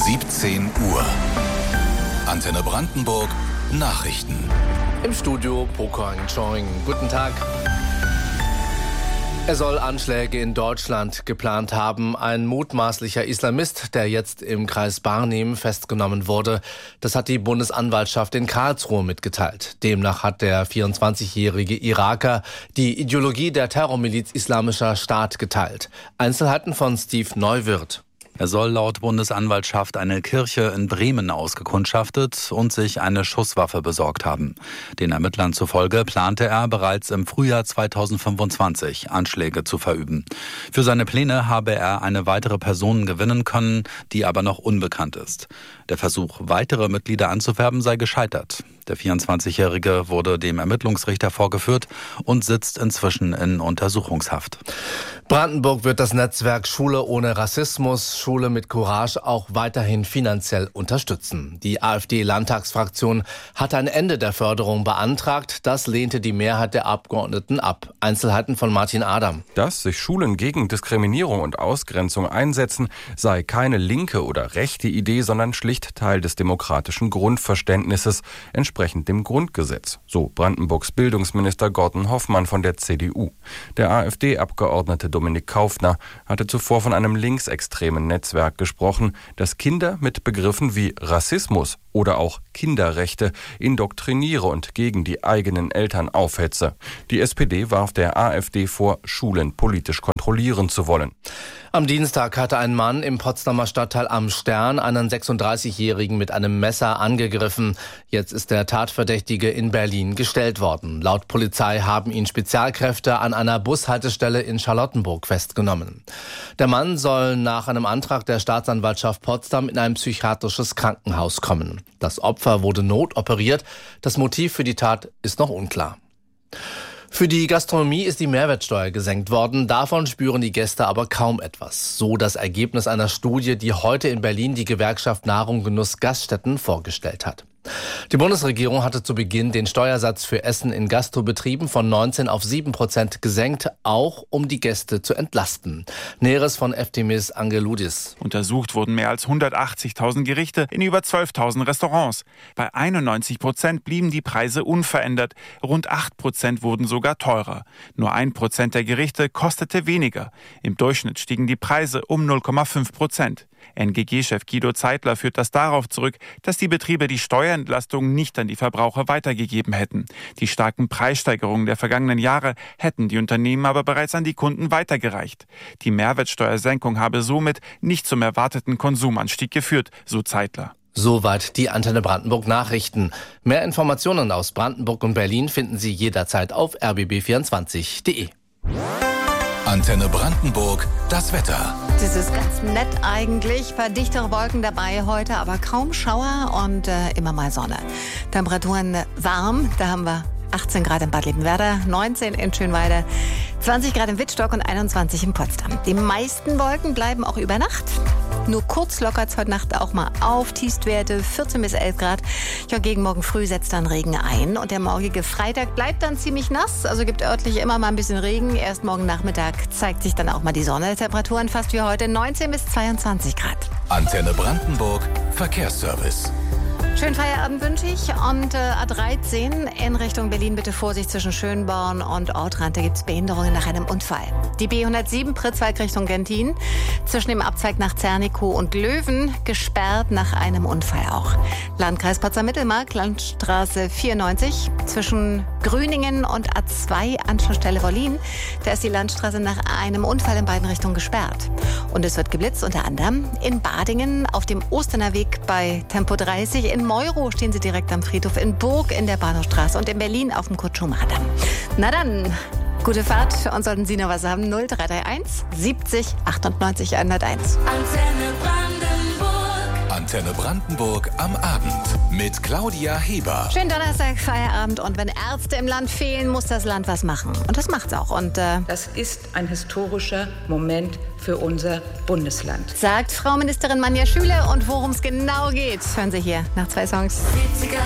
17 Uhr. Antenne Brandenburg Nachrichten. Im Studio Pokoing Choing. Guten Tag. Er soll Anschläge in Deutschland geplant haben. Ein mutmaßlicher Islamist, der jetzt im Kreis Barnim festgenommen wurde. Das hat die Bundesanwaltschaft in Karlsruhe mitgeteilt. Demnach hat der 24-jährige Iraker die Ideologie der Terrormiliz Islamischer Staat geteilt. Einzelheiten von Steve Neuwirth. Er soll laut Bundesanwaltschaft eine Kirche in Bremen ausgekundschaftet und sich eine Schusswaffe besorgt haben. Den Ermittlern zufolge plante er bereits im Frühjahr 2025 Anschläge zu verüben. Für seine Pläne habe er eine weitere Person gewinnen können, die aber noch unbekannt ist. Der Versuch, weitere Mitglieder anzuwerben, sei gescheitert. Der 24-Jährige wurde dem Ermittlungsrichter vorgeführt und sitzt inzwischen in Untersuchungshaft. Brandenburg wird das Netzwerk Schule ohne Rassismus, Schule mit Courage auch weiterhin finanziell unterstützen. Die AfD-Landtagsfraktion hatte ein Ende der Förderung beantragt. Das lehnte die Mehrheit der Abgeordneten ab. Einzelheiten von Martin Adam. Dass sich Schulen gegen Diskriminierung und Ausgrenzung einsetzen, sei keine linke oder rechte Idee, sondern schlicht Teil des demokratischen Grundverständnisses, entsprechend dem Grundgesetz, so Brandenburgs Bildungsminister Gordon Hoffmann von der CDU. Der AfD-Abgeordnete Dominik Kaufner hatte zuvor von einem linksextremen Netzwerk gesprochen, das Kinder mit Begriffen wie Rassismus oder auch Kinderrechte indoktriniere und gegen die eigenen Eltern aufhetze. Die SPD warf der AfD vor, Schulen politisch kontrollieren zu wollen. Am Dienstag hatte ein Mann im Potsdamer Stadtteil Am Stern einen 36-Jährigen mit einem Messer angegriffen. Jetzt ist der Tatverdächtige in Berlin gestellt worden. Laut Polizei haben ihn Spezialkräfte an einer Bushaltestelle in Charlottenburg festgenommen. Der Mann soll nach einem Antrag der Staatsanwaltschaft Potsdam in ein psychiatrisches Krankenhaus kommen. Das Opfer wurde notoperiert. Das Motiv für die Tat ist noch unklar. Für die Gastronomie ist die Mehrwertsteuer gesenkt worden. Davon spüren die Gäste aber kaum etwas. So das Ergebnis einer Studie, die heute in Berlin die Gewerkschaft Nahrung Genuss Gaststätten vorgestellt hat. Die Bundesregierung hatte zu Beginn den Steuersatz für Essen in Gastrobetrieben von 19 auf 7% gesenkt, auch um die Gäste zu entlasten. Näheres von Eftimis Angeloudis. Untersucht wurden mehr als 180.000 Gerichte in über 12.000 Restaurants. Bei 91% blieben die Preise unverändert. Rund 8% wurden sogar teurer. Nur 1% der Gerichte kostete weniger. Im Durchschnitt stiegen die Preise um 0,5%. NGG-Chef Guido Zeitler führt das darauf zurück, dass die Betriebe die Steuerentlastung nicht an die Verbraucher weitergegeben hätten. Die starken Preissteigerungen der vergangenen Jahre hätten die Unternehmen aber bereits an die Kunden weitergereicht. Die Mehrwertsteuersenkung habe somit nicht zum erwarteten Konsumanstieg geführt, so Zeitler. Soweit die Antenne Brandenburg Nachrichten. Mehr Informationen aus Brandenburg und Berlin finden Sie jederzeit auf rbb24.de. Antenne Brandenburg, das Wetter. Das ist ganz nett eigentlich. Ein paar dichtere Wolken dabei heute, aber kaum Schauer und immer mal Sonne. Temperaturen warm, da haben wir 18 Grad in Bad Liebenwerda, 19 in Schönweide, 20 Grad in Wittstock und 21 in Potsdam. Die meisten Wolken bleiben auch über Nacht. Nur kurz lockert es heute Nacht auch mal auf. Tiefstwerte 14 bis 11 Grad. Ja, gegen morgen früh setzt dann Regen ein. Und der morgige Freitag bleibt dann ziemlich nass. Also gibt örtlich immer mal ein bisschen Regen. Erst morgen Nachmittag zeigt sich dann auch mal die Sonne. Temperaturen fast wie heute 19 bis 22 Grad. Antenne Brandenburg Verkehrsservice. Schönen Feierabend wünsche ich. Und A13 in Richtung Berlin bitte Vorsicht zwischen Schönborn und Ortrand. Da gibt es Behinderungen nach einem Unfall. Die B107 Pritzwalk Richtung Gentin. Zwischen dem Abzweig nach Zernikow und Löwen gesperrt nach einem Unfall auch. Landkreis Potsdam-Mittelmark, Landstraße 94. Zwischen Grüningen und A2 Anschlussstelle Wollin. Da ist die Landstraße nach einem Unfall in beiden Richtungen gesperrt. Und es wird geblitzt unter anderem in Badingen auf dem Osterner Weg bei Tempo 30. In Meuro stehen sie direkt am Friedhof, in Burg in der Bahnhofstraße und in Berlin auf dem Kurt-Schumacher-Damm. Na dann, gute Fahrt und sollten Sie noch was haben, 0331 70 98 101. Antenne Brandenburg. Antenne Brandenburg am Abend mit Claudia Heber. Schönen Donnerstag, Feierabend. Und wenn Ärzte im Land fehlen, muss das Land was machen. Und das macht's auch. Und das ist ein historischer Moment für unser Bundesland, sagt Frau Ministerin Manja Schüle. Und worum es genau geht, hören Sie hier nach 2 Songs.